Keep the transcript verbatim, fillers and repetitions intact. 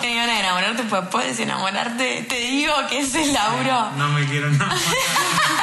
tenés ganas de enamorarte, pues puedes enamorarte. Te digo que ese es el laburo. No me quiero enamorar.